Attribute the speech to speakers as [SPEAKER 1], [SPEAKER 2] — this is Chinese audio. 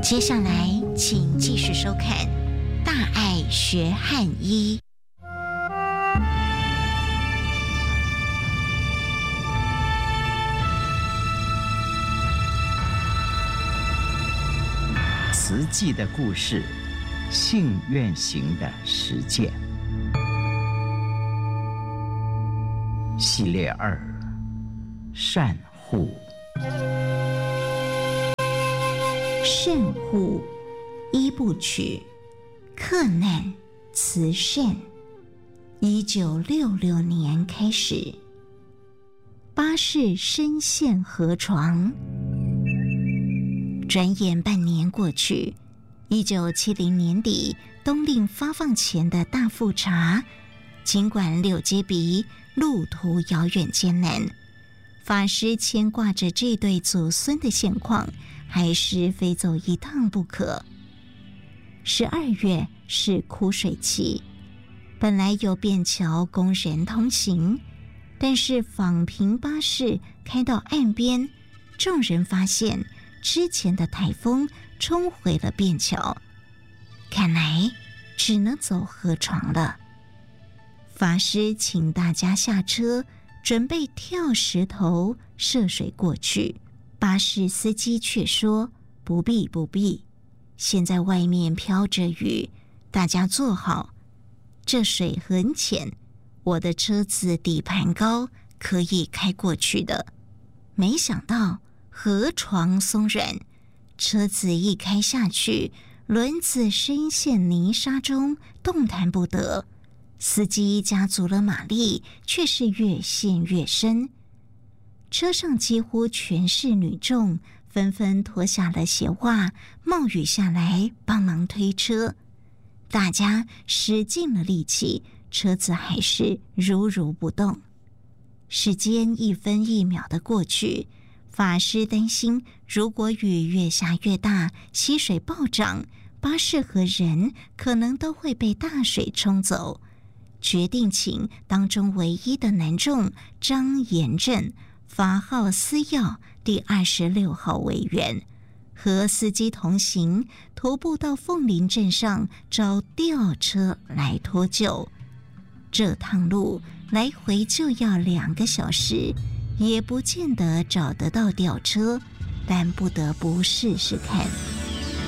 [SPEAKER 1] 接下来，请继续收看《大爱学汉医》。
[SPEAKER 2] 慈济的故事，信愿行的实践系列2：善护。
[SPEAKER 1] 善护一部曲，克难慈善。1966年开始，巴士深陷河床。转眼半年过去，1970年底冬令发放前的大复查，尽管六街鼻，路途遥远艰难，法师牵挂着这对祖孙的现况，还是非走一趟不可。12月是枯水期，本来有便桥供人通行，但是仿平巴士开到岸边，众人发现之前的台风冲毁了便桥，看来只能走河床了。法师请大家下车，准备跳石头涉水过去，巴士司机却说不必不必，现在外面飘着雨，大家坐好，这水很浅，我的车子底盘高，可以开过去的。没想到河床松软，车子一开下去，轮子深陷泥沙中，动弹不得。司机加足了马力，却是越陷越深。车上几乎全是女众，纷纷脱下了鞋袜，冒雨下来帮忙推车。大家使尽了力气，车子还是如不动。时间1分1秒的过去，法师担心，如果雨越下越大，溪水暴涨，巴士和人可能都会被大水冲走，决定请当中唯一的男众张延正，法号思耀，第26号委员，和司机同行，徒步到凤林镇上找吊车来脱救。这趟路来回就要2个小时，也不见得找得到吊车，但不得不试试看。